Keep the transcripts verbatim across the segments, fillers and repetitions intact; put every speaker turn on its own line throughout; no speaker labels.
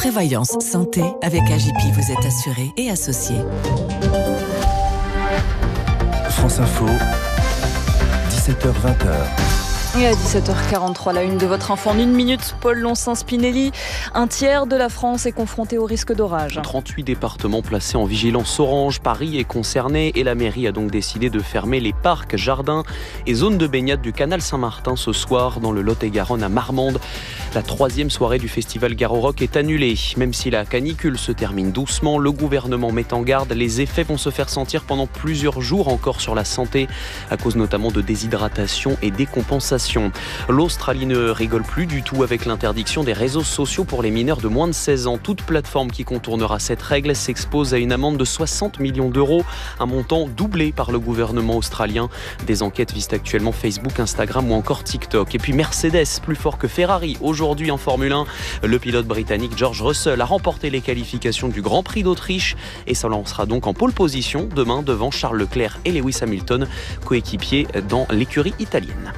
Prévoyance santé, avec A J P, vous êtes assuré et associé.
France Info, dix-sept heures vingt.
Et à dix-sept heures quarante-trois, la une de votre info en une minute, Paul Loncin-Spinelli. Un tiers de la France est confronté au risque d'orage.
trente-huit départements placés en vigilance orange. Paris est concerné et la mairie a donc décidé de fermer les parcs, jardins et zones de baignade du canal Saint-Martin ce soir dans le Lot-et-Garonne à Marmande. La troisième soirée du festival Garo Rock est annulée. Même si la canicule se termine doucement, le gouvernement met en garde. Les effets vont se faire sentir pendant plusieurs jours encore sur la santé, à cause notamment de déshydratation et décompensation. L'Australie ne rigole plus du tout avec l'interdiction des réseaux sociaux pour les mineurs de moins de seize ans. Toute plateforme qui contournera cette règle s'expose à une amende de soixante millions d'euros, un montant doublé par le gouvernement australien. Des enquêtes visent actuellement Facebook, Instagram ou encore TikTok. Et puis Mercedes, plus fort que Ferrari. Aujourd'hui en Formule un, le pilote britannique George Russell a remporté les qualifications du Grand Prix d'Autriche et s'en lancera donc en pole position demain devant Charles Leclerc et Lewis Hamilton, coéquipiers dans l'écurie italienne.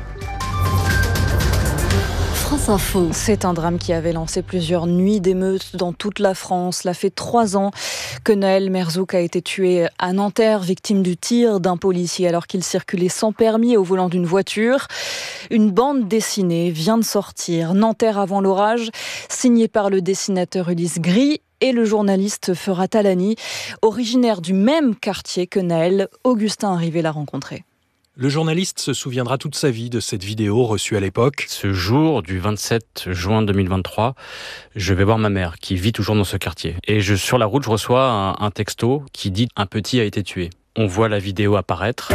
Info. C'est un drame qui avait lancé plusieurs nuits d'émeutes dans toute la France. Cela fait trois ans que Naël Merzouk a été tué à Nanterre, victime du tir d'un policier alors qu'il circulait sans permis au volant d'une voiture. Une bande dessinée vient de sortir, Nanterre avant l'orage, signée par le dessinateur Ulysse Gris et le journaliste Ferhat Alani, originaire du même quartier que Naël. Augustin Arrivé l'a rencontré.
Le journaliste se souviendra toute sa vie de cette vidéo reçue à l'époque.
Ce jour du vingt-sept juin deux mille vingt-trois, je vais voir ma mère qui vit toujours dans ce quartier. Et je, sur la route, je reçois un, un texto qui dit « Un petit a été tué ». On voit la vidéo apparaître.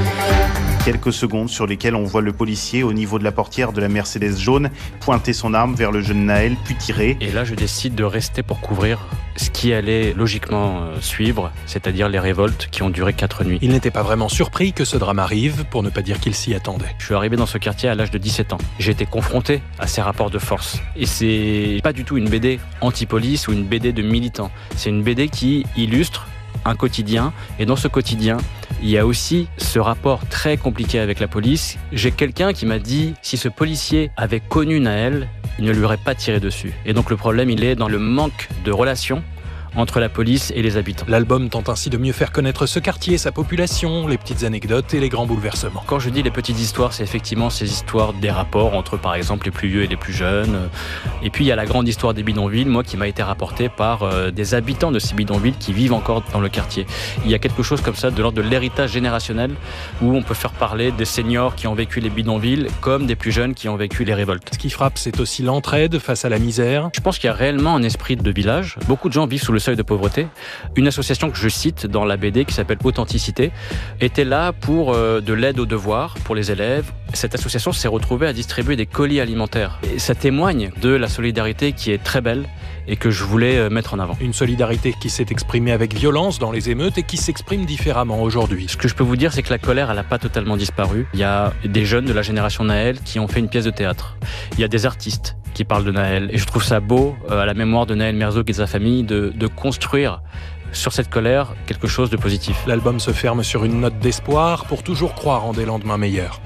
Quelques secondes sur lesquelles on voit le policier au niveau de la portière de la Mercedes jaune pointer son arme vers le jeune Naël, puis tirer.
Et là, je décide de rester pour couvrir ce qui allait logiquement euh, suivre, c'est-à-dire les révoltes qui ont duré quatre nuits.
Il n'était pas vraiment surpris que ce drame arrive, pour ne pas dire qu'il s'y attendait.
Je suis arrivé dans ce quartier à l'âge de dix-sept ans. J'ai été confronté à ces rapports de force. Et c'est pas du tout une B D anti-police ou une B D de militants. C'est une B D qui illustre un quotidien, et dans ce quotidien, il y a aussi ce rapport très compliqué avec la police. J'ai quelqu'un qui m'a dit, si ce policier avait connu Naël, il ne lui aurait pas tiré dessus. Et donc le problème, il est dans le manque de relations entre la police et les habitants.
L'album tente ainsi de mieux faire connaître ce quartier, sa population, les petites anecdotes et les grands bouleversements.
Quand je dis les petites histoires, c'est effectivement ces histoires des rapports entre, par exemple, les plus vieux et les plus jeunes. Et puis il y a la grande histoire des bidonvilles, moi, qui m'a été rapportée par euh, des habitants de ces bidonvilles qui vivent encore dans le quartier. Il y a quelque chose comme ça de l'ordre de l'héritage générationnel où on peut faire parler des seniors qui ont vécu les bidonvilles comme des plus jeunes qui ont vécu les révoltes.
Ce qui frappe, c'est aussi l'entraide face à la misère.
Je pense qu'il y a réellement un esprit de village. Beaucoup de gens vivent sous le seuil de pauvreté. Une association que je cite dans la B D qui s'appelle Authenticité était là pour euh, de l'aide aux devoirs pour les élèves. Cette association s'est retrouvée à distribuer des colis alimentaires. Et ça témoigne de la solidarité qui est très belle et que je voulais mettre en avant.
Une solidarité qui s'est exprimée avec violence dans les émeutes et qui s'exprime différemment aujourd'hui.
Ce que je peux vous dire, c'est que la colère, elle n'a pas totalement disparu. Il y a des jeunes de la génération Naël qui ont fait une pièce de théâtre. Il y a des artistes qui parlent de Naël. Et je trouve ça beau, euh, à la mémoire de Naël Merzouk et de sa famille, de, de construire sur cette colère quelque chose de positif.
L'album se ferme sur une note d'espoir pour toujours croire en des lendemains meilleurs.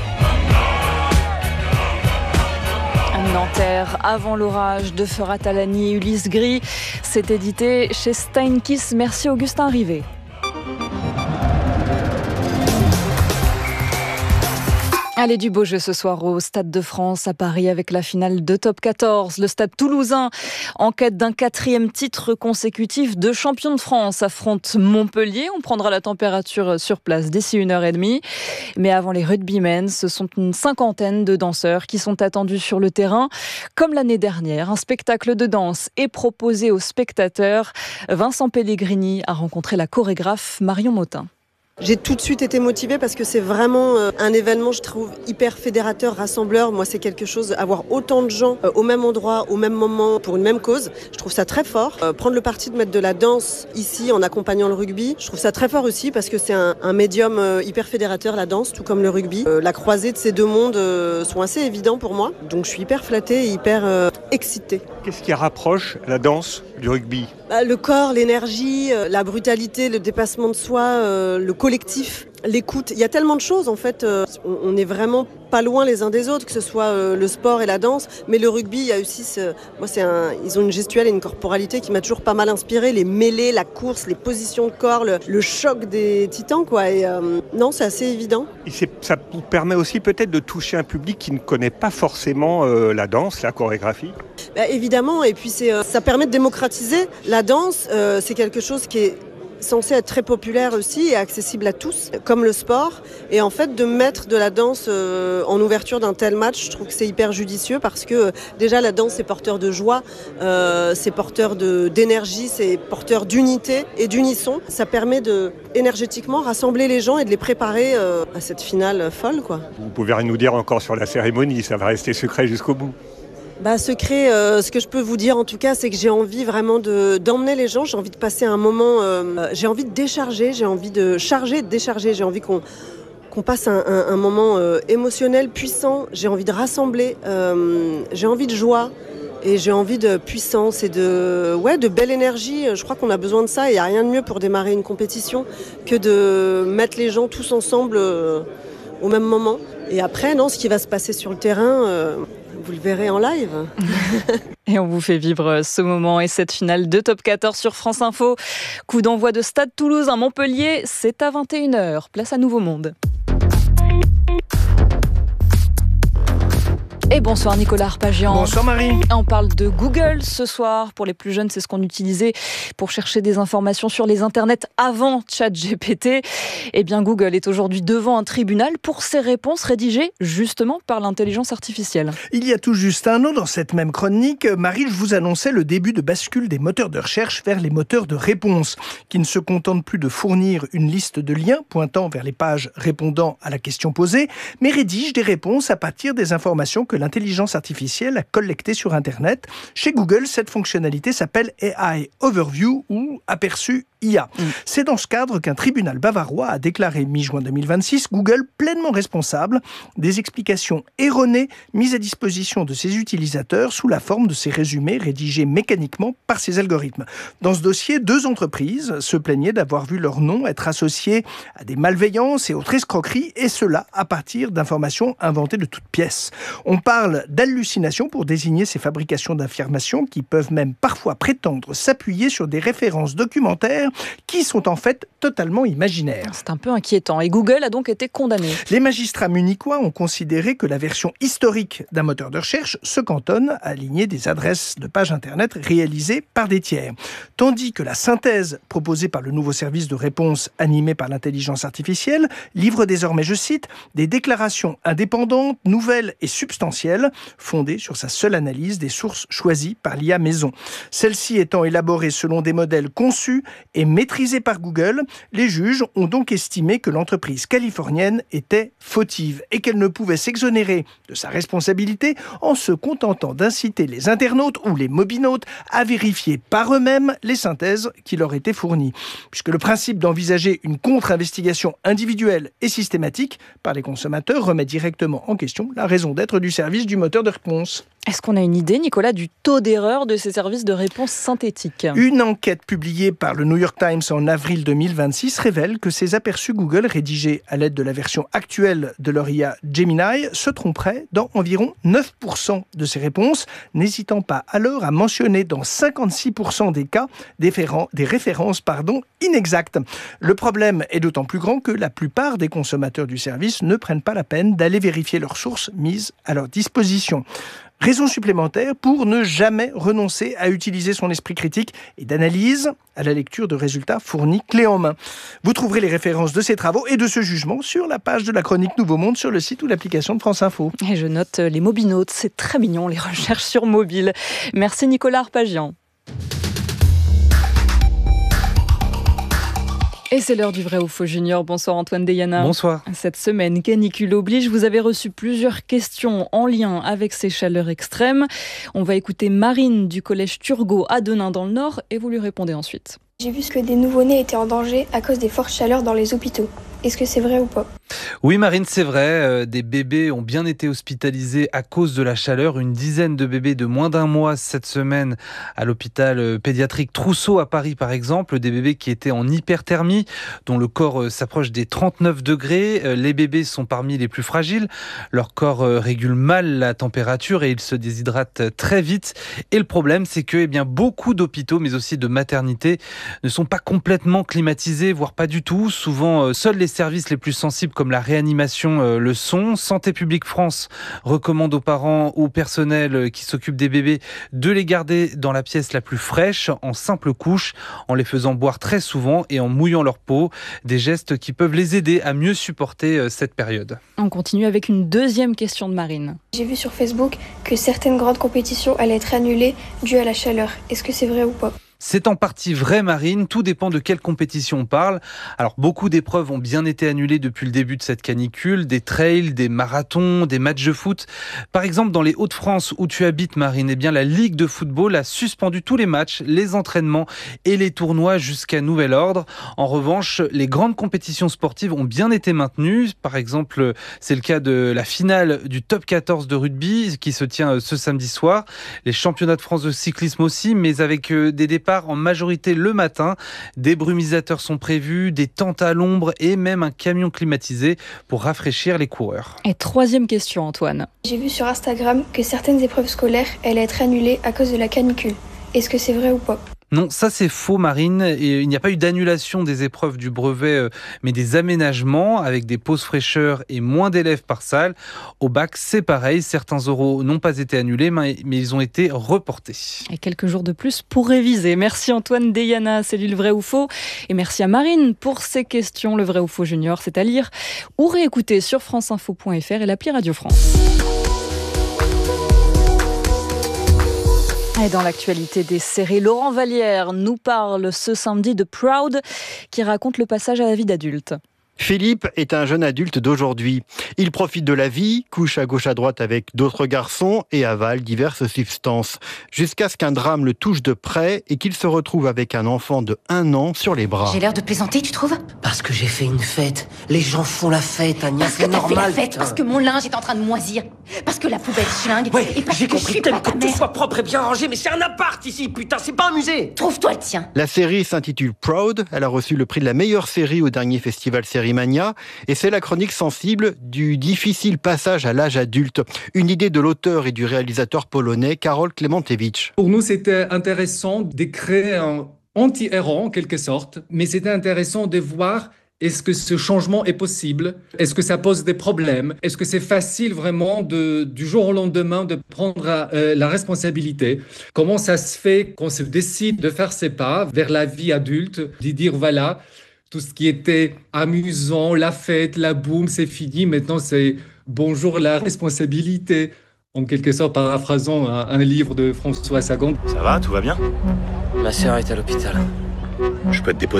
Nanterre, avant l'orage de Ferhat Alani et Ulysse Gris, c'est édité chez Steinkiss. Merci Augustin Rivet. Allez, du beau jeu ce soir au Stade de France à Paris avec la finale de Top quatorze. Le Stade toulousain, en quête d'un quatrième titre consécutif de champion de France, affronte Montpellier. On prendra la température sur place d'ici une heure et demie. Mais avant les rugbymen, ce sont une cinquantaine de danseurs qui sont attendus sur le terrain. Comme l'année dernière, un spectacle de danse est proposé aux spectateurs. Vincent Pellegrini a rencontré la chorégraphe Marion Motin.
J'ai tout de suite été motivée parce que c'est vraiment un événement, je trouve, hyper fédérateur, rassembleur. Moi, c'est quelque chose, avoir autant de gens au même endroit, au même moment, pour une même cause. Je trouve ça très fort. Prendre le parti de mettre de la danse ici en accompagnant le rugby, je trouve ça très fort aussi parce que c'est un, un médium hyper fédérateur, la danse, tout comme le rugby. La croisée de ces deux mondes sont assez évidents pour moi. Donc, je suis hyper flattée et hyper euh, excitée.
Qu'est-ce qui rapproche la danse du rugby ?
Le corps, l'énergie, la brutalité, le dépassement de soi, le collectif. l'écoute. Il y a tellement de choses en fait, euh, on n'est vraiment pas loin les uns des autres, que ce soit euh, le sport et la danse, mais le rugby, il y a aussi, ce, moi c'est un, ils ont une gestuelle et une corporalité qui m'a toujours pas mal inspiré, les mêlées, la course, les positions de corps, le, le choc des titans quoi. Et euh, non, c'est assez évident.
Et c'est, ça vous permet aussi peut-être de toucher un public qui ne connaît pas forcément euh, la danse, la chorégraphie.
Bah, évidemment, et puis c'est, euh, ça permet de démocratiser la danse. Euh, c'est quelque chose qui est censé être très populaire aussi et accessible à tous, comme le sport. Et en fait, de mettre de la danse euh, en ouverture d'un tel match, je trouve que c'est hyper judicieux parce que euh, déjà la danse c'est porteur de joie, euh, c'est porteur de, d'énergie, c'est porteur d'unité et d'unisson. Ça permet de énergétiquement rassembler les gens et de les préparer euh, à cette finale folle, quoi.
Vous pouvez rien nous dire encore sur la cérémonie, ça va rester secret jusqu'au bout.
Bah, secret, euh, ce que je peux vous dire en tout cas, c'est que j'ai envie vraiment de, d'emmener les gens, j'ai envie de passer un moment, euh, j'ai envie de décharger, j'ai envie de charger et de décharger, j'ai envie qu'on, qu'on passe un, un, un moment euh, émotionnel, puissant, j'ai envie de rassembler, euh, j'ai envie de joie et j'ai envie de puissance et de, ouais, de belle énergie. Je crois qu'on a besoin de ça et il n'y a rien de mieux pour démarrer une compétition que de mettre les gens tous ensemble euh, au même moment. Et après, non, ce qui va se passer sur le terrain... Euh, vous le verrez en live.
Et on vous fait vivre ce moment et cette finale de Top quatorze sur France Info. Coup d'envoi de Stade Toulousain Montpellier, c'est à vingt et une heures. Place à Nouveau Monde. Et bonsoir Nicolas Arpagian.
Bonsoir Marie.
On parle de Google ce soir. Pour les plus jeunes, c'est ce qu'on utilisait pour chercher des informations sur les internets avant ChatGPT. Eh bien, Google est aujourd'hui devant un tribunal pour ses réponses rédigées justement par l'intelligence artificielle.
Il y a tout juste un an, dans cette même chronique, Marie, je vous annonçais le début de bascule des moteurs de recherche vers les moteurs de réponse, qui ne se contentent plus de fournir une liste de liens pointant vers les pages répondant à la question posée, mais rédigent des réponses à partir des informations que l'intelligence artificielle a collectées sur Internet. Chez Google, cette fonctionnalité s'appelle A I Overview ou aperçu I A. Mm. C'est dans ce cadre qu'un tribunal bavarois a déclaré mi-juin deux mille vingt-six Google pleinement responsable des explications erronées mises à disposition de ses utilisateurs sous la forme de ces résumés rédigés mécaniquement par ses algorithmes. Dans ce dossier, deux entreprises se plaignaient d'avoir vu leur nom être associé à des malveillances et autres escroqueries, et cela à partir d'informations inventées de toutes pièces. On parle d'hallucination pour désigner ces fabrications d'affirmations qui peuvent même parfois prétendre s'appuyer sur des références documentaires qui sont en fait totalement imaginaires.
C'est un peu inquiétant. Et Google a donc été condamné.
Les magistrats munichois ont considéré que la version historique d'un moteur de recherche se cantonne à aligner des adresses de pages Internet réalisées par des tiers. Tandis que la synthèse proposée par le nouveau service de réponse animé par l'intelligence artificielle livre désormais, je cite, des déclarations indépendantes, nouvelles et substantielles, fondées sur sa seule analyse des sources choisies par l'I A maison. Celle-ci étant élaborée selon des modèles conçus et maîtrisés par Google, les juges ont donc estimé que l'entreprise californienne était fautive et qu'elle ne pouvait s'exonérer de sa responsabilité en se contentant d'inciter les internautes ou les mobinautes à vérifier par eux-mêmes les synthèses qui leur étaient fournies. Puisque le principe d'envisager une contre-investigation individuelle et systématique par les consommateurs remet directement en question la raison d'être du service du moteur de réponse.
Est-ce qu'on a une idée, Nicolas, du taux d'erreur de ces services de réponse synthétiques ?
Une enquête publiée par le New York Times en avril deux mille vingt-six révèle que ces aperçus Google rédigés à l'aide de la version actuelle de leur I A Gemini se tromperaient dans environ neuf pour cent de ces réponses, n'hésitant pas alors à mentionner dans cinquante-six pour cent des cas des, féren- des références pardon, inexactes. Le problème est d'autant plus grand que la plupart des consommateurs du service ne prennent pas la peine d'aller vérifier leurs sources mises à leur disposition. Raison supplémentaire pour ne jamais renoncer à utiliser son esprit critique et d'analyse à la lecture de résultats fournis clé en main. Vous trouverez les références de ces travaux et de ce jugement sur la page de la chronique Nouveau Monde sur le site ou l'application de France Info.
Et je note les mobinautes, c'est très mignon les recherches sur mobile. Merci Nicolas Arpagian. Et c'est l'heure du vrai ou faux junior. Bonsoir Antoine Deyana.
Bonsoir.
Cette semaine, canicule oblige, vous avez reçu plusieurs questions en lien avec ces chaleurs extrêmes. On va écouter Marine du collège Turgot à Denain dans le Nord et vous lui répondez ensuite.
J'ai vu que des nouveau-nés étaient en danger à cause des fortes chaleurs dans les hôpitaux. Est-ce que c'est vrai ou pas ?
Oui Marine, c'est vrai, euh, des bébés ont bien été hospitalisés à cause de la chaleur. Une dizaine de bébés de moins d'un mois cette semaine à l'hôpital pédiatrique Trousseau à Paris par exemple. Des bébés qui étaient en hyperthermie, dont le corps euh, s'approche des trente-neuf degrés. Euh, les bébés sont parmi les plus fragiles. Leur corps euh, régule mal la température et ils se déshydratent très vite. Et le problème, c'est que eh bien, beaucoup d'hôpitaux, mais aussi de maternités, ne sont pas complètement climatisés, voire pas du tout. Souvent, euh, seuls les services les plus sensibles comme la réanimation euh, le sont. Santé publique France recommande aux parents ou au personnel euh, qui s'occupe des bébés de les garder dans la pièce la plus fraîche, en simple couche, en les faisant boire très souvent et en mouillant leur peau. Des gestes qui peuvent les aider à mieux supporter euh, cette période.
On continue avec une deuxième question de Marine.
J'ai vu sur Facebook que certaines grandes compétitions allaient être annulées dues à la chaleur. Est-ce que c'est vrai ou pas ?
C'est en partie vrai, Marine. Tout dépend de quelle compétition on parle. Alors, beaucoup d'épreuves ont bien été annulées depuis le début de cette canicule. Des trails, des marathons, des matchs de foot. Par exemple, dans les Hauts-de-France où tu habites, Marine, eh bien, la Ligue de football a suspendu tous les matchs, les entraînements et les tournois jusqu'à nouvel ordre. En revanche, les grandes compétitions sportives ont bien été maintenues. Par exemple, c'est le cas de la finale du top quatorze de rugby qui se tient ce samedi soir. Les championnats de France de cyclisme aussi, mais avec des départs en majorité le matin. Des brumisateurs sont prévus, des tentes à l'ombre et même un camion climatisé pour rafraîchir les coureurs.
Et troisième question, Antoine.
J'ai vu sur Instagram que certaines épreuves scolaires allaient être annulées à cause de la canicule. Est-ce que c'est vrai ou pas ?
Non, ça c'est faux, Marine. Et il n'y a pas eu d'annulation des épreuves du brevet, mais des aménagements avec des pauses fraîcheur et moins d'élèves par salle. Au bac, c'est pareil. Certains oraux n'ont pas été annulés, mais ils ont été reportés.
Et quelques jours de plus pour réviser. Merci Antoine Deyana, c'est lui le vrai ou faux. Et merci à Marine pour ces questions. Le vrai ou faux junior, c'est à lire ou réécouter sur franceinfo point fr et l'appli Radio France. Et dans l'actualité des séries, Laurent Vallière nous parle ce samedi de Proud, qui raconte le passage à la vie d'adulte.
Philippe est un jeune adulte d'aujourd'hui. Il profite de la vie, couche à gauche à droite avec d'autres garçons et avale diverses substances. Jusqu'à ce qu'un drame le touche de près et qu'il se retrouve avec un enfant de un an sur les bras.
J'ai l'air de plaisanter, tu trouves ?
Parce que j'ai fait une fête. Les gens font la fête, Agnès,
c'est normal. Parce que t'as fait la fête,
putain.
Parce que mon linge est en train de moisir. Parce que la poubelle schlingue.
Ouais,
et parce
j'ai
que
compris,
je suis
t'aimes
pas ta
que tout
mère.
soit propre et bien rangé, mais c'est un appart ici, putain, c'est pas un musée.
Trouve-toi le tien.
La série s'intitule Proud. Elle a reçu le prix de la meilleure série au dernier festival Sérimania. Et c'est la chronique sensible du difficile passage à l'âge adulte. Une idée de l'auteur et du réalisateur polonais Karol Klementewicz.
Pour nous, c'était intéressant de créer un anti-héros en quelque sorte, mais c'était intéressant de voir est-ce que ce changement est possible ? Est-ce que ça pose des problèmes ? Est-ce que c'est facile vraiment de, du jour au lendemain de prendre euh, la responsabilité ? Comment ça se fait qu'on se décide de faire ses pas vers la vie adulte, de dire voilà, tout ce qui était amusant, la fête, la boum, c'est fini. Maintenant, c'est bonjour la responsabilité. En quelque sorte, paraphrasant un, un livre de François Sagan.
Ça va, tout va bien ?
Ma sœur est à l'hôpital.
Je peux te déposer ?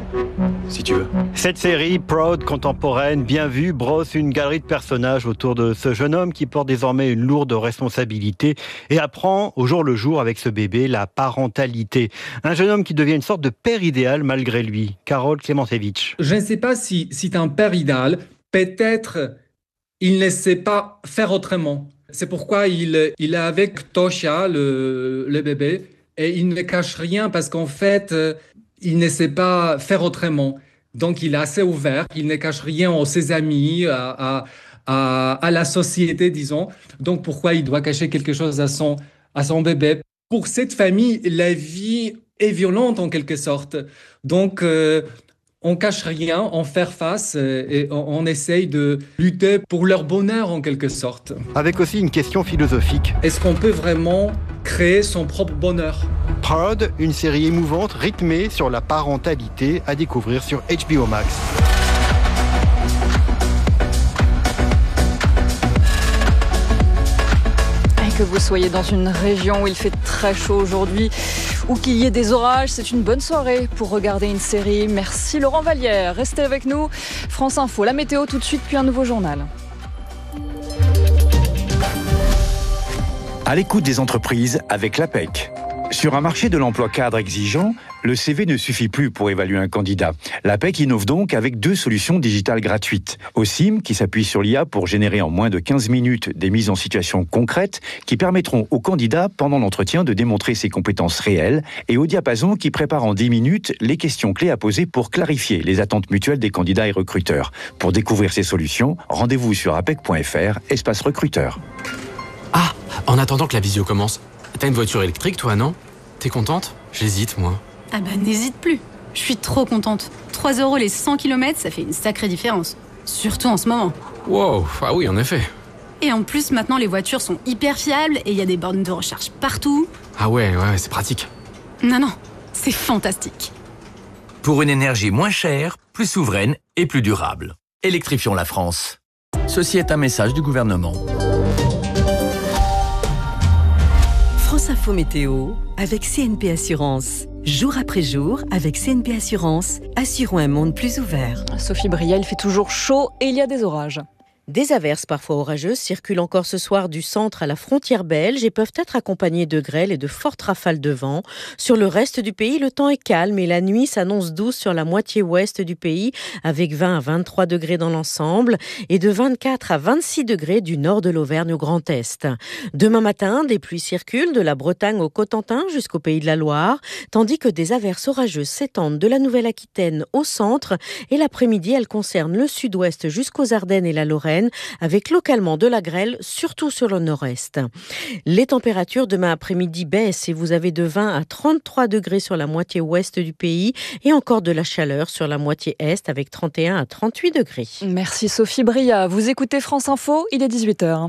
Si tu veux.
Cette série, Proud, contemporaine, bien vue, brosse une galerie de personnages autour de ce jeune homme qui porte désormais une lourde responsabilité et apprend au jour le jour avec ce bébé la parentalité. Un jeune homme qui devient une sorte de père idéal malgré lui. Karol Klementewicz.
Je ne sais pas si c'est un père idéal. Peut-être il ne sait pas faire autrement. C'est pourquoi il, il est avec Tosia, le, le bébé, et il ne cache rien parce qu'en fait, il ne sait pas faire autrement. Donc, il est assez ouvert. Il ne cache rien à ses amis, à, à, à, à la société, disons. Donc, pourquoi il doit cacher quelque chose à son, à son bébé ? Pour cette famille, la vie est violente en quelque sorte. Donc, euh, on cache rien, on fait face et on, on essaye de lutter pour leur bonheur en quelque sorte.
Avec aussi une question philosophique.
Est-ce qu'on peut vraiment créer son propre bonheur ?
Proud, une série émouvante rythmée sur la parentalité à découvrir sur H B O Max.
Que vous soyez dans une région où il fait très chaud aujourd'hui ou qu'il y ait des orages, c'est une bonne soirée pour regarder une série. Merci Laurent Vallière. Restez avec nous. France Info, la météo tout de suite, puis un nouveau journal.
À l'écoute des entreprises avec l'A P E C.
Sur un marché de l'emploi cadre exigeant, le C V ne suffit plus pour évaluer un candidat. L'APEC innove donc avec deux solutions digitales gratuites. Au C I M, qui s'appuie sur l'I A pour générer en moins de quinze minutes des mises en situation concrètes qui permettront au candidat, pendant l'entretien, de démontrer ses compétences réelles, et au Diapason, qui prépare en dix minutes les questions clés à poser pour clarifier les attentes mutuelles des candidats et recruteurs. Pour découvrir ces solutions, rendez-vous sur apec point f r, espace recruteur.
Ah, en attendant que la visio commence, t'as une voiture électrique, toi, non? T'es contente? J'hésite, moi.
Ah bah, n'hésite plus. Je suis trop contente. trois euros les cent kilomètres, ça fait une sacrée différence. Surtout en ce moment.
Wow, ah oui, en effet.
Et en plus, maintenant, les voitures sont hyper fiables et il y a des bornes de recharge partout.
Ah ouais, ouais, c'est pratique.
Non, non, c'est fantastique.
Pour une énergie moins chère, plus souveraine et plus durable. Électrifions la France. Ceci est un message du gouvernement.
France Info Météo avec C N P Assurance. Jour après jour, avec C N P Assurance, assurons un monde plus ouvert.
Sophie Brial, il fait toujours chaud et il y a des orages.
Des averses parfois orageuses circulent encore ce soir du centre à la frontière belge et peuvent être accompagnées de grêle et de fortes rafales de vent. Sur le reste du pays, le temps est calme et la nuit s'annonce douce sur la moitié ouest du pays avec vingt à vingt-trois degrés dans l'ensemble et de vingt-quatre à vingt-six degrés du nord de l'Auvergne au Grand Est. Demain matin, des pluies circulent de la Bretagne au Cotentin jusqu'au Pays de la Loire, tandis que des averses orageuses s'étendent de la Nouvelle-Aquitaine au centre et l'après-midi, elles concernent le sud-ouest jusqu'aux Ardennes et la Lorraine, avec localement de la grêle, surtout sur le nord-est. Les températures demain après-midi baissent et vous avez de vingt à trente-trois degrés sur la moitié ouest du pays et encore de la chaleur sur la moitié est avec trente et un à trente-huit degrés.
Merci Sophie Bria. Vous écoutez France Info, il est dix-huit heures.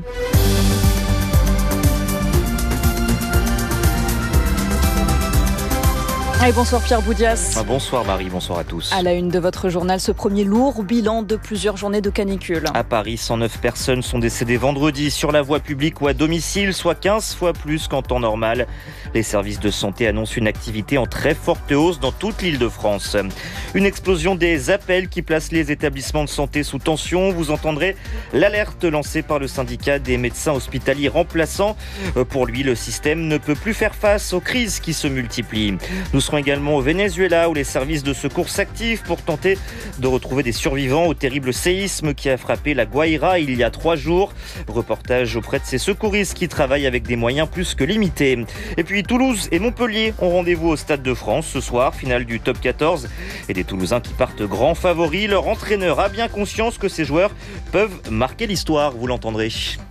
Allez, bonsoir Pierre Boudias.
Bonsoir Marie, bonsoir à tous.
À la une de votre journal, ce premier lourd bilan de plusieurs journées de canicule.
À Paris, cent neuf personnes sont décédées vendredi sur la voie publique ou à domicile, soit quinze fois plus qu'en temps normal. Les services de santé annoncent une activité en très forte hausse dans toute l'Île-de-France. Une explosion des appels qui placent les établissements de santé sous tension. Vous entendrez l'alerte lancée par le syndicat des médecins hospitaliers remplaçants. Pour lui, le système ne peut plus faire face aux crises qui se multiplient. Nous serons également au Venezuela où les services de secours s'activent pour tenter de retrouver des survivants au terrible séisme qui a frappé la Guaira il y a trois jours. Reportage auprès de ces secouristes qui travaillent avec des moyens plus que limités. Et puis Toulouse et Montpellier ont rendez-vous au Stade de France ce soir, finale du top quatorze. Et des Toulousains qui partent grands favoris. Leur entraîneur a bien conscience que ces joueurs peuvent marquer l'histoire, vous l'entendrez.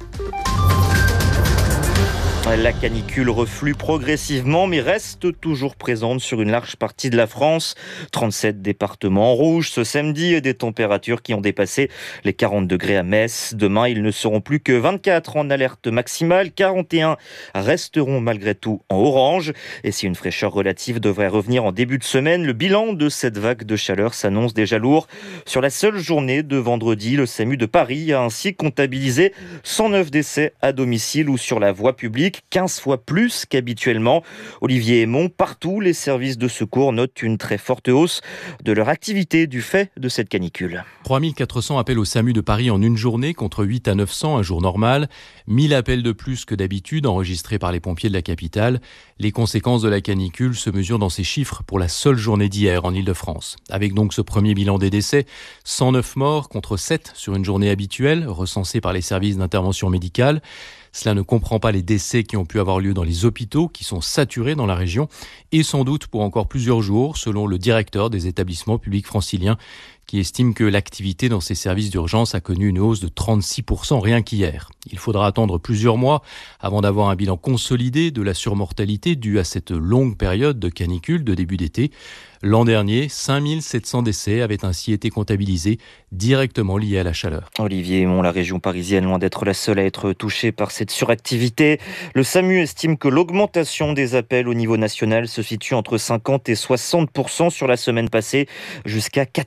La canicule reflue progressivement mais reste toujours présente sur une large partie de la France. trente-sept départements en rouge ce samedi et des températures qui ont dépassé les quarante degrés à Metz. Demain, ils ne seront plus que vingt-quatre en alerte maximale. quarante et un resteront malgré tout en orange. Et si une fraîcheur relative devrait revenir en début de semaine, le bilan de cette vague de chaleur s'annonce déjà lourd. Sur la seule journée de vendredi, le SAMU de Paris a ainsi comptabilisé cent neuf décès à domicile ou sur la voie publique. quinze fois plus qu'habituellement. Olivier Aymon, partout, les services de secours notent une très forte hausse de leur activité du fait de cette canicule.
trois mille quatre cents appels au SAMU de Paris en une journée contre huit à neuf cents un jour normal. mille appels de plus que d'habitude enregistrés par les pompiers de la capitale. Les conséquences de la canicule se mesurent dans ces chiffres pour la seule journée d'hier en Île-de-France. Avec donc ce premier bilan des décès, cent neuf morts contre sept sur une journée habituelle recensée par les services d'intervention médicale. Cela ne comprend pas les décès qui ont pu avoir lieu dans les hôpitaux qui sont saturés dans la région et sans doute pour encore plusieurs jours, selon le directeur des établissements publics franciliens qui estime que l'activité dans ces services d'urgence a connu une hausse de trente-six pour cent rien qu'hier. Il faudra attendre plusieurs mois avant d'avoir un bilan consolidé de la surmortalité due à cette longue période de canicule de début d'été. L'an dernier, cinq mille sept cents décès avaient ainsi été comptabilisés directement liés à la chaleur.
Olivier Aymon, la région parisienne, loin d'être la seule à être touchée par cette suractivité. Le SAMU estime que l'augmentation des appels au niveau national se situe entre cinquante et soixante pour cent sur la semaine passée, jusqu'à quatre-vingt-quinze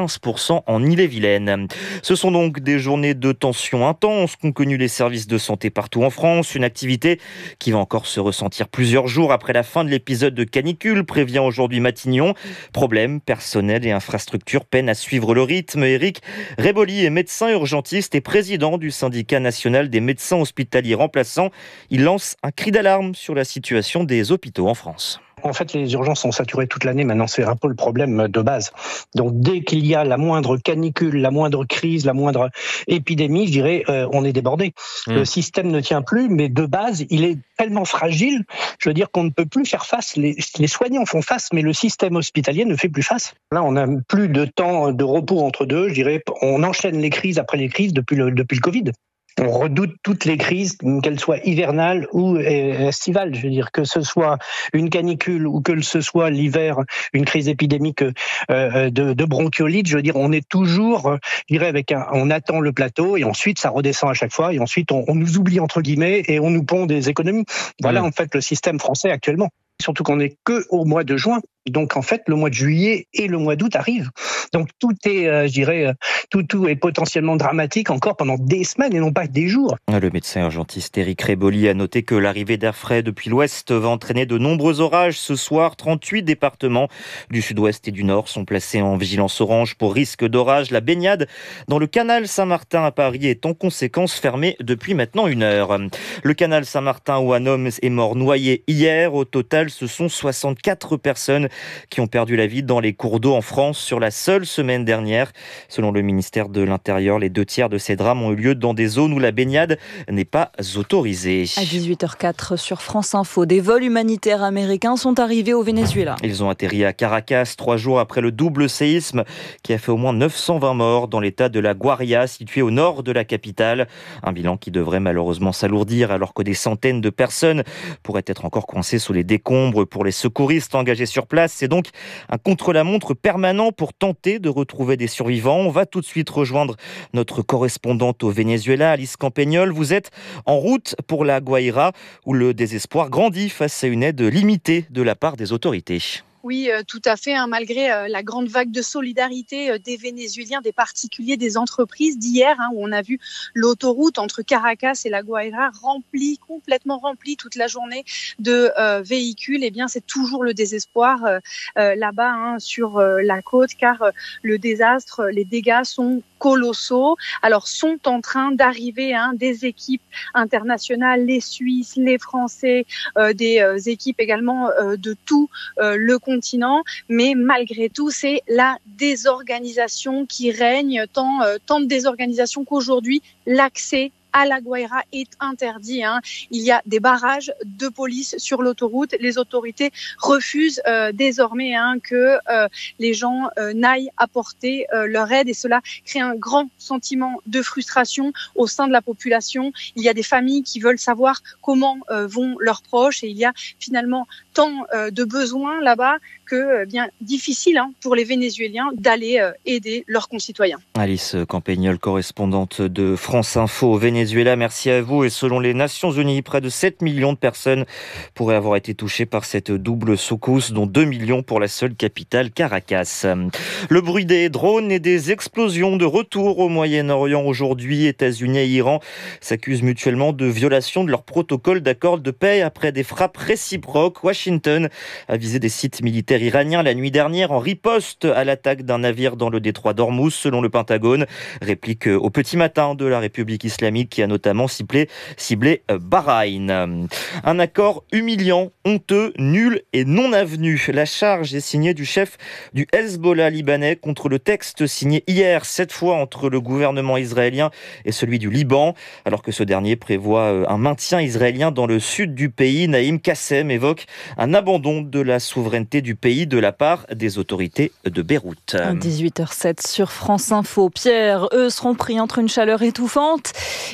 quinze pour cent en Ille-et-Vilaine. Ce sont donc des journées de tension intense qu'ont connu les services de santé partout en France. Une activité qui va encore se ressentir plusieurs jours après la fin de l'épisode de canicule, prévient aujourd'hui Matignon. Problème, personnel et infrastructures peinent à suivre le rythme. Éric Réboli est médecin urgentiste et président du syndicat national des médecins hospitaliers remplaçants. Il lance un cri d'alarme sur la situation des hôpitaux en France.
En fait, les urgences sont saturées toute l'année. Maintenant, c'est un peu le problème de base. Donc, dès qu'il y a la moindre canicule, la moindre crise, la moindre épidémie, je dirais, euh, on est débordé. Mmh. Le système ne tient plus, mais de base, il est tellement fragile, je veux dire qu'on ne peut plus faire face. Les, les soignants font face, mais le système hospitalier ne fait plus face. Là, on n'a plus de temps de repos entre deux. Je dirais, on enchaîne les crises après les crises depuis le, depuis le Covid. On redoute toutes les crises, qu'elles soient hivernales ou estivales. Je veux dire, que ce soit une canicule ou que ce soit l'hiver, une crise épidémique euh, de, de bronchiolite. Je veux dire, on est toujours, je dirais, avec un, on attend le plateau et ensuite ça redescend à chaque fois et ensuite on, on nous oublie entre guillemets et on nous pond des économies. Voilà, mmh. en fait, le système français actuellement. Surtout qu'on n'est que au mois de juin. Donc, en fait, le mois de juillet et le mois d'août arrivent. Donc, tout est, euh, je dirais, euh, tout, tout est potentiellement dramatique encore pendant des semaines et non pas des jours.
Le médecin urgentiste Éric Réboli a noté que l'arrivée d'air frais depuis l'ouest va entraîner de nombreux orages. Ce soir, trente-huit départements du sud-ouest et du nord sont placés en vigilance orange pour risque d'orage. La baignade dans le canal Saint-Martin à Paris est en conséquence fermée depuis maintenant une heure. Le canal Saint-Martin où un homme est mort noyé hier. Au total, ce sont soixante-quatre personnes qui ont perdu la vie dans les cours d'eau en France sur la seule semaine dernière. Selon le ministère de l'Intérieur, les deux tiers de ces drames ont eu lieu dans des zones où la baignade n'est pas autorisée.
À dix-huit heures quatre sur France Info, des vols humanitaires américains sont arrivés au Venezuela.
Ils ont atterri à Caracas trois jours après le double séisme qui a fait au moins neuf cent vingt morts dans l'état de la Guaria, situé au nord de la capitale. Un bilan qui devrait malheureusement s'alourdir alors que des centaines de personnes pourraient être encore coincées sous les décombres. Pour les secouristes engagés sur place, c'est donc un contre-la-montre permanent pour tenter de retrouver des survivants. On va tout de suite rejoindre notre correspondante au Venezuela, Alice Campagnol. Vous êtes en route pour la Guaira, où le désespoir grandit face à une aide limitée de la part des autorités.
Oui, euh, tout à fait. Hein, malgré euh, la grande vague de solidarité euh, des Vénézuéliens, des particuliers, des entreprises d'hier, hein, où on a vu l'autoroute entre Caracas et la Guaira remplie, complètement remplie toute la journée de euh, véhicules. Eh bien, c'est toujours le désespoir euh, euh, là-bas hein, sur euh, la côte, car euh, le désastre, les dégâts sont colossaux. Alors, sont en train d'arriver hein, des équipes internationales, les Suisses, les Français, euh, des euh, équipes également euh, de tout euh, le continent, mais malgré tout, c'est la désorganisation qui règne, tant, euh, tant de désorganisation qu'aujourd'hui, l'accès à la Guaira est interdit. Hein. Il y a des barrages de police sur l'autoroute. Les autorités refusent euh, désormais hein, que euh, les gens euh, n'aillent apporter euh, leur aide et cela crée un grand sentiment de frustration au sein de la population. Il y a des familles qui veulent savoir comment euh, vont leurs proches et il y a finalement tant euh, de besoins là-bas que euh, bien difficile hein, pour les Vénézuéliens d'aller euh, aider leurs concitoyens.
Alice Campagnol, correspondante de France Info au Venezuela. Venezuela, merci à vous. Et selon les Nations Unies, près de sept millions de personnes pourraient avoir été touchées par cette double secousse, dont deux millions pour la seule capitale, Caracas. Le bruit des drones et des explosions de retour au Moyen-Orient aujourd'hui. États-Unis et Iran s'accusent mutuellement de violation de leur protocole d'accord de paix après des frappes réciproques. Washington a visé des sites militaires iraniens la nuit dernière en riposte à l'attaque d'un navire dans le détroit d'Ormuz, selon le Pentagone. Réplique au petit matin de la République islamique qui a notamment ciblé, ciblé Bahreïn. Un accord humiliant, honteux, nul et non avenu. La charge est signée du chef du Hezbollah libanais contre le texte signé hier, cette fois entre le gouvernement israélien et celui du Liban, alors que ce dernier prévoit un maintien israélien dans le sud du pays. Naïm Kassem évoque un abandon de la souveraineté du pays de la part des autorités de Beyrouth.
À dix-huit heures sept sur France Info. Pierre, eux seront pris entre une chaleur étouffante et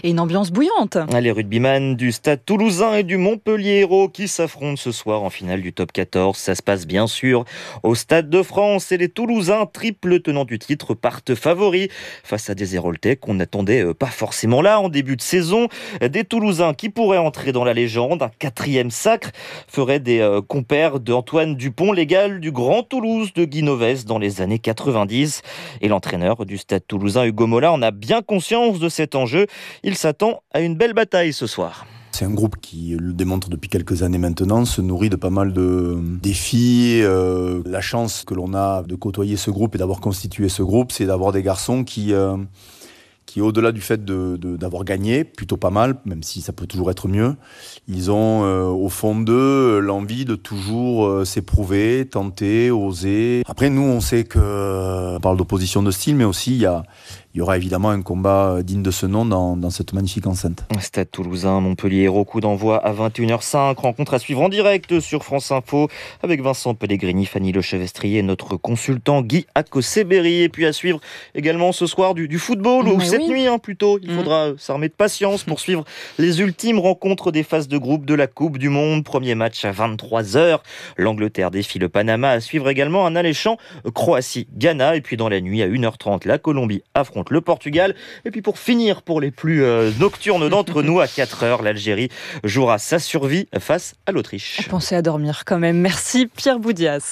et une ambiance bouillante.
Les rugbyman du Stade Toulousain et du Montpellier Hérault qui s'affrontent ce soir en finale du top quatorze. Ça se passe bien sûr au Stade de France et les Toulousains, triple tenants du titre, partent favoris face à des Héroltais qu'on n'attendait pas forcément là en début de saison. Des Toulousains qui pourraient entrer dans la légende. Un quatrième sacre ferait des euh, compères d'Antoine Dupont-Légal du Grand Toulouse de Guy Novès dans les années quatre-vingt-dix. Et l'entraîneur du Stade Toulousain, Hugo Mola, en a bien conscience de cet enjeu. Il s'attend à une belle bataille ce soir.
C'est un groupe qui le démontre depuis quelques années maintenant, se nourrit de pas mal de défis. Euh, la chance que l'on a de côtoyer ce groupe et d'avoir constitué ce groupe, c'est d'avoir des garçons qui... Euh, qui, au-delà du fait de, de, d'avoir gagné, plutôt pas mal, même si ça peut toujours être mieux, ils ont euh, au fond d'eux l'envie de toujours euh, s'éprouver, tenter, oser. Après, nous, on sait que, on parle d'opposition de style, mais aussi il y a, il y aura évidemment un combat digne de ce nom dans, dans cette magnifique enceinte.
Stade Toulousain, Montpellier Hérault, coup d'envoi à vingt et une heures cinq. Rencontre à suivre en direct sur France Info avec Vincent Pellegrini, Fanny Lechevestrier et notre consultant Guy Akoseberi. Et puis à suivre également ce soir du, du football, Mais ou oui. cette nuit hein, plutôt. Il mmh. faudra s'armer de patience pour suivre les ultimes rencontres des phases de groupe de la Coupe du Monde. Premier match à vingt-trois heures. L'Angleterre défie le Panama. À suivre également un alléchant Croatie-Ghana. Et puis dans la nuit à une heure trente, la Colombie affronte le Portugal. Et puis pour finir, pour les plus euh, nocturnes d'entre nous, à quatre heures, l'Algérie jouera sa survie face à l'Autriche.
Pensez à dormir quand même. Merci Pierre Boudias.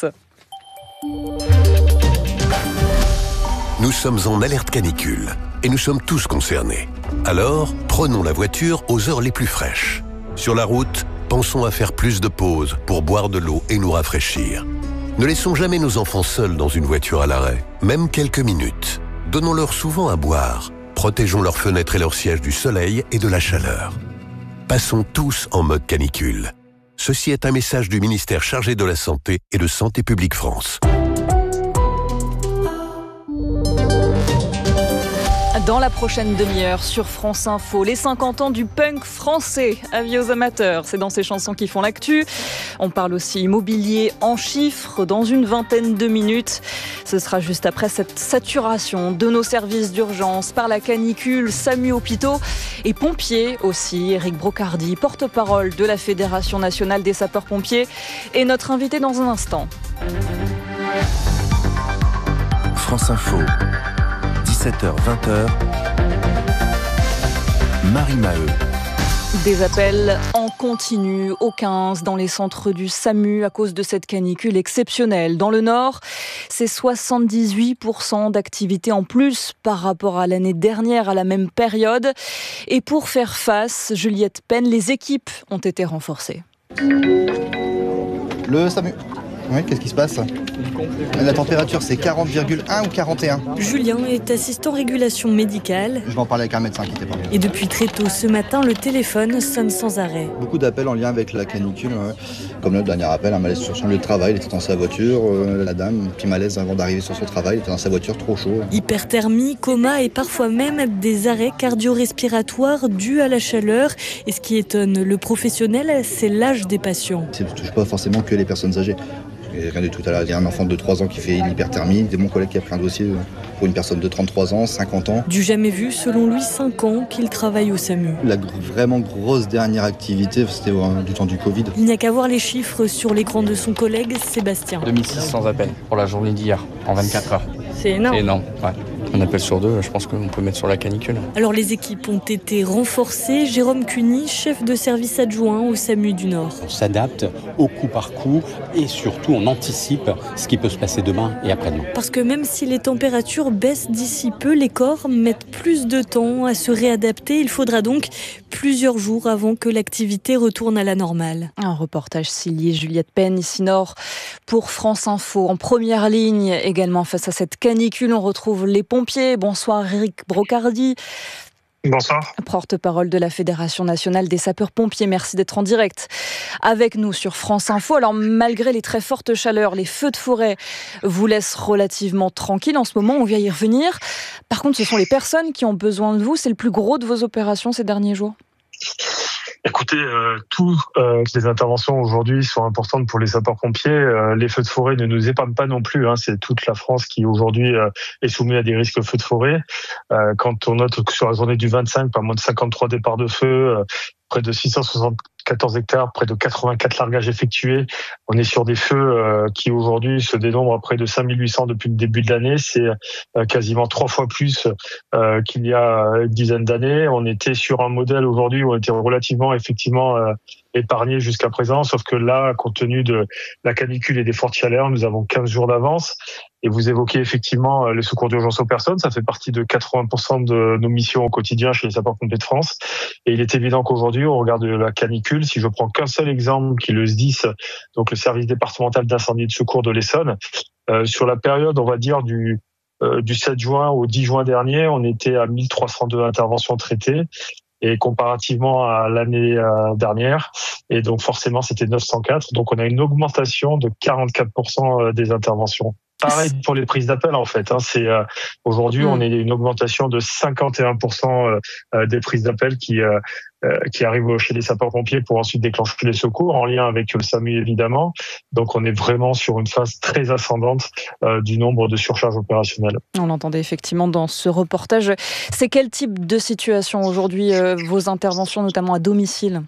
Nous sommes en alerte canicule et nous sommes tous concernés. Alors, prenons la voiture aux heures les plus fraîches. Sur la route, pensons à faire plus de pauses pour boire de l'eau et nous rafraîchir. Ne laissons jamais nos enfants seuls dans une voiture à l'arrêt, même quelques minutes. Donnons-leur souvent à boire. Protégeons leurs fenêtres et leurs sièges du soleil et de la chaleur. Passons tous en mode canicule. Ceci est un message du ministère chargé de la Santé et de Santé publique France.
Dans la prochaine demi-heure sur France Info, les cinquante ans du punk français. Avis aux amateurs, c'est dans ces chansons qui font l'actu. On parle aussi immobilier en chiffres dans une vingtaine de minutes. Ce sera juste après cette saturation de nos services d'urgence par la canicule, SAMU hôpitaux et pompiers aussi. Éric Brocardi, porte-parole de la Fédération nationale des sapeurs-pompiers, est notre invité dans un instant.
France Info. dix-sept heures vingt, Marie Maheu.
Des appels en continu au quinze dans les centres du SAMU à cause de cette canicule exceptionnelle. Dans le Nord, c'est soixante-dix-huit pour cent d'activité en plus par rapport à l'année dernière à la même période. Et pour faire face, Juliette Penn, les équipes ont été renforcées.
Le SAMU. Oui, qu'est-ce qui se passe ? La température, c'est quarante virgule un ou quarante et un.
Julien est assistant régulation médicale.
Je vais en parler avec un médecin, inquiétez pas.
Et depuis très tôt ce matin, le téléphone sonne sans arrêt.
Beaucoup d'appels en lien avec la canicule. Ouais. Comme le dernier appel, un malaise sur son lieu de travail. Il était dans sa voiture. Euh, la dame, petit malaise avant d'arriver sur son travail. Il était dans sa voiture, trop chaud.
Hyperthermie, coma et parfois même des arrêts cardio-respiratoires dus à la chaleur. Et ce qui étonne le professionnel, c'est l'âge des patients.
Ça ne touche pas forcément que les personnes âgées. Et rien du tout à l'heure. Il y a un enfant de trois ans qui fait une hyperthermie. C'est mon collègue qui a pris un dossier pour une personne de trente-trois ans, cinquante ans.
Du jamais vu, selon lui, cinq ans qu'il travaille au SAMU.
La gr- vraiment grosse dernière activité, c'était euh, du temps du Covid.
Il n'y a qu'à voir les chiffres sur l'écran de son collègue Sébastien.
deux mille six cents appels pour la journée d'hier, en vingt-quatre heures.
C'est énorme.
C'est énorme, ouais. Un appel sur deux, je pense qu'on peut mettre sur la canicule.
Alors les équipes ont été renforcées. Jérôme Cuny, chef de service adjoint au SAMU du Nord.
On s'adapte au coup par coup et surtout on anticipe ce qui peut se passer demain et après-demain.
Parce que même si les températures baissent d'ici peu, les corps mettent plus de temps à se réadapter. Il faudra donc plusieurs jours avant que l'activité retourne à la normale.
Un reportage signé Juliette Penn, ici Nord, pour France Info. En première ligne également face à cette canicule, on retrouve les pompiers. Bonsoir Éric Brocardi.
Bonsoir.
Porte-parole de la Fédération nationale des sapeurs-pompiers. Merci d'être en direct avec nous sur France Info. Alors malgré les très fortes chaleurs, les feux de forêt vous laissent relativement tranquille en ce moment. On vient y revenir. Par contre, ce sont les personnes qui ont besoin de vous. C'est le plus gros de vos opérations ces derniers jours.
Écoutez, euh, toutes euh, les interventions aujourd'hui sont importantes pour les sapeurs-pompiers. Euh, les feux de forêt ne nous épargnent pas non plus. Hein. C'est toute la France qui aujourd'hui euh, est soumise à des risques feux de forêt. Euh, quand on note que sur la journée du vingt-cinq, pas moins de cinquante-trois départs de feu, euh, près de six cent soixante-quatorze hectares, près de quatre-vingt-quatre largages effectués. On est sur des feux euh, qui aujourd'hui se dénombrent à près de cinq mille huit cents depuis le début de l'année. C'est euh, quasiment trois fois plus euh, qu'il y a une dizaine d'années. On était sur un modèle aujourd'hui où on était relativement effectivement euh, épargné jusqu'à présent, sauf que là, compte tenu de la canicule et des fortes chaleurs, nous avons quinze jours d'avance. Et vous évoquez effectivement le secours d'urgence aux personnes. Ça fait partie de quatre-vingts pour cent de nos missions au quotidien chez les sapeurs-pompiers de France. Et il est évident qu'aujourd'hui, au regard de la canicule, si je prends qu'un seul exemple, qui est le S D I S, donc le service départemental d'incendie et de secours de l'Essonne, euh, sur la période, on va dire, du, euh, du sept juin au dix juin dernier, on était à mille trois cent deux interventions traitées. Et comparativement à l'année dernière, et donc forcément c'était neuf cent quatre, donc on a une augmentation de quarante-quatre pour cent des interventions. Pareil pour les prises d'appel en fait. Hein, c'est euh, aujourd'hui mmh. on est une augmentation de cinquante et un pour cent euh, des prises d'appel qui euh, euh, qui arrivent chez les sapeurs-pompiers pour ensuite déclencher les secours en lien avec le SAMU évidemment. Donc on est vraiment sur une phase très ascendante euh, du nombre de surcharges opérationnelles.
On l'entendait effectivement dans ce reportage. C'est quel type de situation aujourd'hui euh, vos interventions notamment à domicile?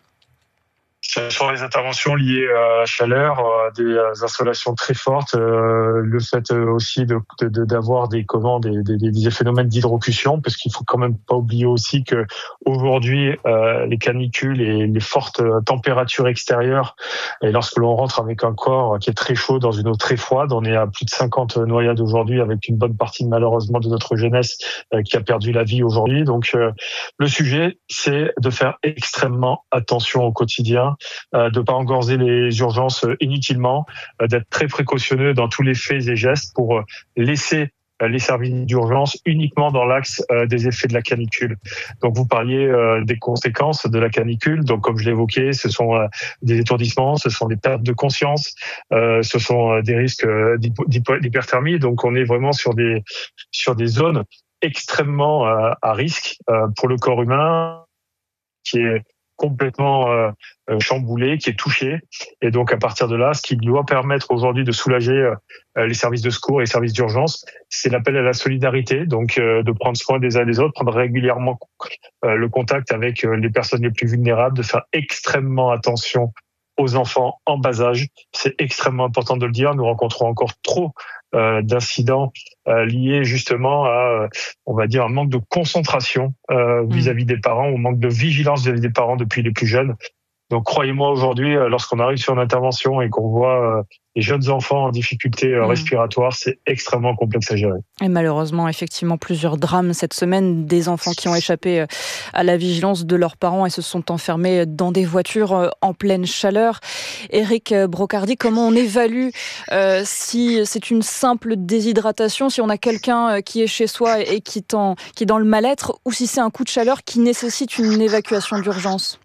Ce sont les interventions liées à la chaleur, à des installations très fortes, euh, le fait aussi de, de, d'avoir des, comment, des, des, des phénomènes d'hydrocution, parce qu'il faut quand même pas oublier aussi que aujourd'hui euh, les canicules et les fortes températures extérieures, et lorsque l'on rentre avec un corps qui est très chaud dans une eau très froide, on est à plus de cinquante noyades aujourd'hui, avec une bonne partie malheureusement de notre jeunesse euh, qui a perdu la vie aujourd'hui. Donc euh, le sujet, c'est de faire extrêmement attention au quotidien, Euh, de ne pas engorger les urgences inutilement, euh, d'être très précautionneux dans tous les faits et gestes pour euh, laisser euh, les services d'urgence uniquement dans l'axe euh, des effets de la canicule. Donc vous parliez euh, des conséquences de la canicule. Donc comme je l'évoquais, ce sont euh, des étourdissements, ce sont des pertes de conscience, euh, ce sont euh, des risques euh, d'hyperthermie. Donc on est vraiment sur des sur des zones extrêmement euh, à risque euh, pour le corps humain, qui est complètement euh, chamboulé, qui est touché. Et donc, à partir de là, ce qui doit permettre aujourd'hui de soulager euh, les services de secours et les services d'urgence, c'est l'appel à la solidarité, donc euh, de prendre soin des uns des autres, prendre régulièrement euh, le contact avec euh, les personnes les plus vulnérables, de faire extrêmement attention aux enfants en bas âge. C'est extrêmement important de le dire. Nous rencontrons encore trop euh, d'incidents euh, liés justement à, euh, on va dire, un manque de concentration euh, vis-à-vis des parents, ou manque de vigilance vis-à-vis des parents depuis les plus jeunes. Donc croyez-moi, aujourd'hui, lorsqu'on arrive sur une intervention et qu'on voit les jeunes enfants en difficulté mmh. respiratoire, c'est extrêmement complexe à gérer.
Et malheureusement, effectivement, plusieurs drames cette semaine, des enfants qui ont échappé à la vigilance de leurs parents et se sont enfermés dans des voitures en pleine chaleur. Éric Brocardi, comment on évalue euh, si c'est une simple déshydratation, si on a quelqu'un qui est chez soi et qui, tend, qui est dans le mal-être, ou si c'est un coup de chaleur qui nécessite une évacuation d'urgence?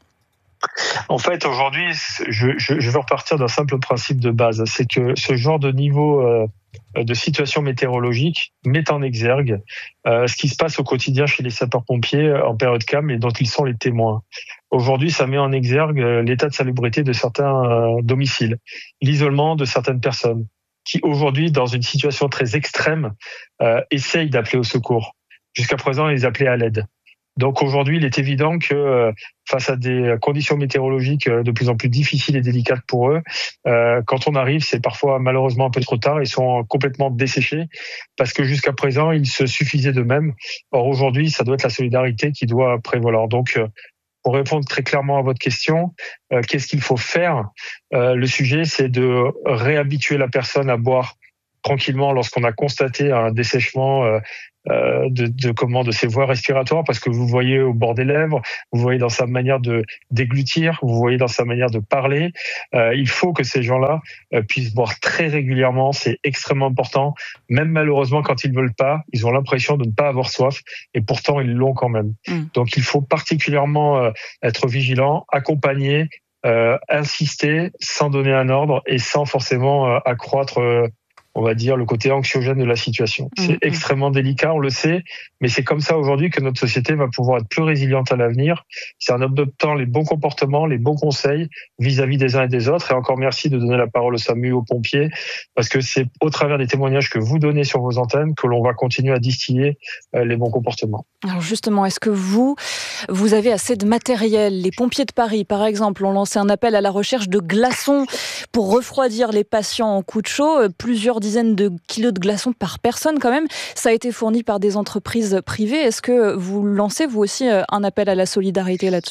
En fait, aujourd'hui, je, je, je veux repartir d'un simple principe de base, c'est que ce genre de niveau euh, de situation météorologique met en exergue euh, ce qui se passe au quotidien chez les sapeurs-pompiers en période calme et dont ils sont les témoins. Aujourd'hui, ça met en exergue l'état de salubrité de certains euh, domiciles, l'isolement de certaines personnes qui, aujourd'hui, dans une situation très extrême, euh, essayent d'appeler au secours. Jusqu'à présent, ils appelaient à l'aide. Donc aujourd'hui, il est évident que euh, face à des conditions météorologiques de plus en plus difficiles et délicates pour eux, euh, quand on arrive, c'est parfois malheureusement un peu trop tard. Ils sont complètement desséchés parce que jusqu'à présent, ils se suffisaient d'eux-mêmes. Or aujourd'hui, ça doit être la solidarité qui doit prévaloir. Donc euh, pour répondre très clairement à votre question, euh, qu'est-ce qu'il faut faire? euh, Le sujet, c'est de réhabituer la personne à boire tranquillement lorsqu'on a constaté un dessèchement euh, euh, de, de comment de ses voies respiratoires, parce que vous voyez au bord des lèvres, vous voyez dans sa manière de déglutir, vous voyez dans sa manière de parler. Euh, il faut que ces gens-là euh, puissent boire très régulièrement, c'est extrêmement important. Même malheureusement, quand ils veulent pas, ils ont l'impression de ne pas avoir soif, et pourtant ils l'ont quand même. Mmh. Donc il faut particulièrement euh, être vigilant, accompagner, euh, insister, sans donner un ordre et sans forcément euh, accroître euh, on va dire, le côté anxiogène de la situation. C'est mmh. extrêmement délicat, on le sait, mais c'est comme ça aujourd'hui que notre société va pouvoir être plus résiliente à l'avenir. C'est en adoptant les bons comportements, les bons conseils vis-à-vis des uns et des autres. Et encore merci de donner la parole au SAMU, aux pompiers, parce que c'est au travers des témoignages que vous donnez sur vos antennes que l'on va continuer à distiller les bons comportements.
Alors justement, est-ce que vous, vous avez assez de matériel ? Les pompiers de Paris, par exemple, ont lancé un appel à la recherche de glaçons pour refroidir les patients en coup de chaud. Plusieurs dizaines de kilos de glaçons par personne quand même. Ça a été fourni par des entreprises privées. Est-ce que vous lancez vous aussi un appel à la solidarité là-dessus ?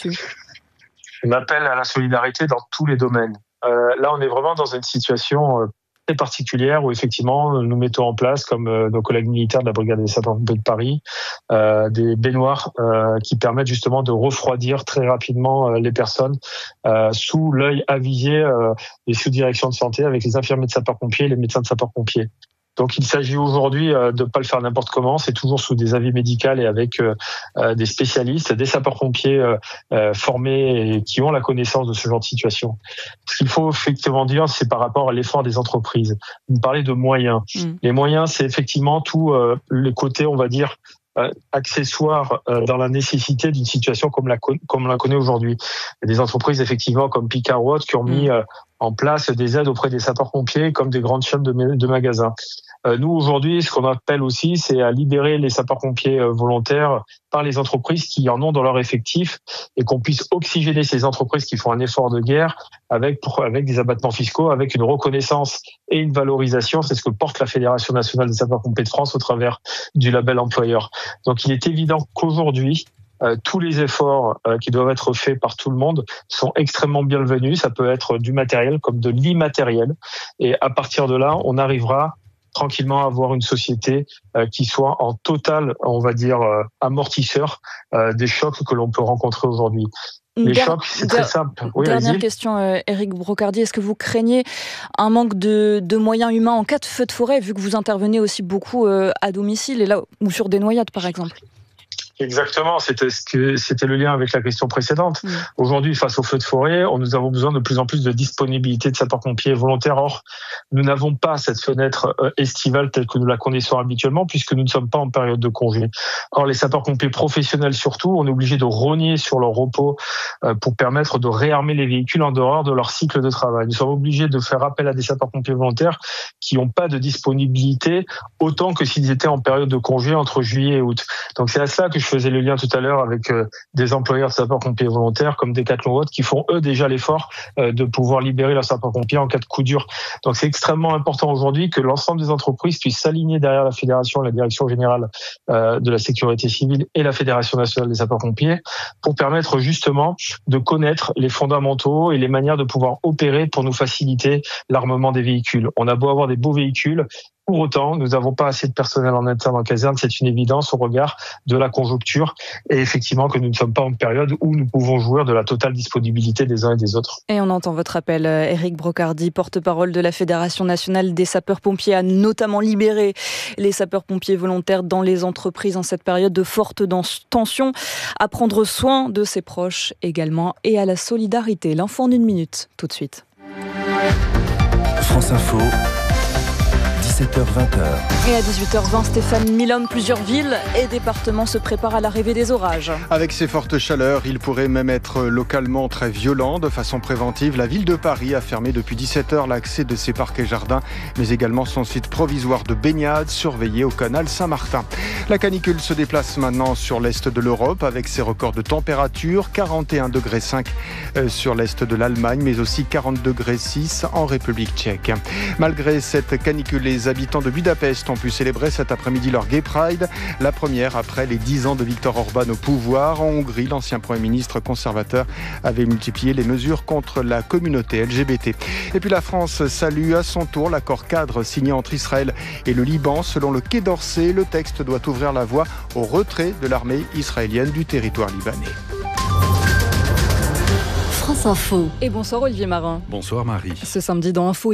Un appel à la solidarité dans tous les domaines. Euh, là, on est vraiment dans une situation... Euh, très particulière où effectivement nous mettons en place, comme euh, nos collègues militaires de la brigade des sapeurs-pompiers de Paris, euh, des baignoires euh, qui permettent justement de refroidir très rapidement euh, les personnes euh, sous l'œil avisé euh, des sous-directions de santé avec les infirmiers de sapeurs-pompiers et les médecins de sapeurs-pompiers. Donc il s'agit aujourd'hui euh, de ne pas le faire n'importe comment, c'est toujours sous des avis médicaux et avec euh, euh, des spécialistes, des sapeurs-pompiers euh, euh, formés et qui ont la connaissance de ce genre de situation. Ce qu'il faut effectivement dire, c'est par rapport à l'effort des entreprises. Vous parlez de moyens. Mmh. Les moyens, c'est effectivement tout euh, le côté, on va dire, Euh, accessoire euh, dans la nécessité d'une situation comme la comme on la connaît aujourd'hui. Il y a des entreprises effectivement comme Picard ou autres qui ont mis euh, en place des aides auprès des sapeurs-pompiers comme des grandes chaînes de, de magasins. Euh, nous aujourd'hui, ce qu'on appelle aussi, c'est à libérer les sapeurs-pompiers euh, volontaires par les entreprises qui en ont dans leur effectif et qu'on puisse oxygéner ces entreprises qui font un effort de guerre avec avec des abattements fiscaux, avec une reconnaissance et une valorisation. C'est ce que porte la Fédération nationale des sapeurs-pompiers de France au travers du label employeur. Donc il est évident qu'aujourd'hui, euh, tous les efforts euh, qui doivent être faits par tout le monde sont extrêmement bienvenus. Ça peut être du matériel comme de l'immatériel. Et à partir de là, on arrivera tranquillement à avoir une société euh, qui soit en total, on va dire, euh, amortisseur euh, des chocs que l'on peut rencontrer aujourd'hui. Les Der- chocs, c'est Der- très simple. Oui,
dernière
vas-y.
question, euh, Éric Brocardi. Est-ce que vous craignez un manque de, de moyens humains en cas de feu de forêt, vu que vous intervenez aussi beaucoup euh, à domicile et là, ou sur des noyades, par exemple ?
Exactement, c'était ce que c'était le lien avec la question précédente. Mmh. Aujourd'hui, face au feu de forêt, on, nous avons besoin de plus en plus de disponibilité de sapeurs-pompiers volontaires. Or, nous n'avons pas cette fenêtre euh, estivale telle que nous la connaissons habituellement, puisque nous ne sommes pas en période de congé. Or, les sapeurs-pompiers professionnels surtout, on est obligé de rogner sur leur repos euh, pour permettre de réarmer les véhicules en dehors de leur cycle de travail. Nous sommes obligés de faire appel à des sapeurs-pompiers volontaires qui n'ont pas de disponibilité autant que s'ils étaient en période de congé entre juillet et août. Donc, c'est à cela que je faisais le lien tout à l'heure avec euh, des employeurs de sapeurs-pompiers volontaires comme Decathlon ou autres qui font eux déjà l'effort euh, de pouvoir libérer leurs sapeurs-pompiers en cas de coup dur. Donc c'est extrêmement important aujourd'hui que l'ensemble des entreprises puissent s'aligner derrière la fédération, la direction générale euh, de la sécurité civile et la Fédération nationale des sapeurs-pompiers pour permettre justement de connaître les fondamentaux et les manières de pouvoir opérer pour nous faciliter l'armement des véhicules. On a beau avoir des beaux véhicules, pour autant, nous n'avons pas assez de personnel en interne en caserne, c'est une évidence au regard de la conjoncture et effectivement que nous ne sommes pas en période où nous pouvons jouir de la totale disponibilité des uns et des autres.
Et on entend votre appel, Éric Brocardi, porte-parole de la Fédération nationale des sapeurs-pompiers, à notamment libérer les sapeurs-pompiers volontaires dans les entreprises en cette période de forte tension, à prendre soin de ses proches également et à la solidarité. L'info en une minute, tout de suite.
France Info. dix-sept heures vingt.
Et à dix-huit heures vingt, Stéphane Milhomme, plusieurs villes et départements se préparent à l'arrivée des orages.
Avec ces fortes chaleurs, il pourrait même être localement très violent. De façon préventive, la ville de Paris a fermé depuis dix-sept heures l'accès de ses parcs et jardins, mais également son site provisoire de baignade surveillé au canal Saint-Martin. La canicule se déplace maintenant sur l'est de l'Europe avec ses records de température, quarante et un degrés cinq sur l'est de l'Allemagne, mais aussi quarante degrés six en République tchèque. Malgré cette canicule, les habitants de Budapest ont pu célébrer cet après-midi leur Gay Pride, la première après les dix ans de Viktor Orban au pouvoir. En Hongrie, l'ancien Premier ministre conservateur avait multiplié les mesures contre la communauté L G B T. Et puis la France salue à son tour l'accord cadre signé entre Israël et le Liban. Selon le Quai d'Orsay, le texte doit ouvrir la voie au retrait de l'armée israélienne du territoire libanais.
France Info. Et bonsoir Olivier Marin.
Bonsoir Marie.
Ce samedi dans Info,